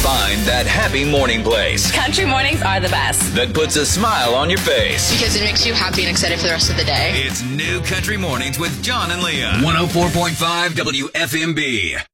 Find that happy morning place Country mornings are the best. that puts a smile on your face. Because it makes you happy and excited for the rest of the day. It's New Country Mornings with John and Leah. 104.5 WFMB.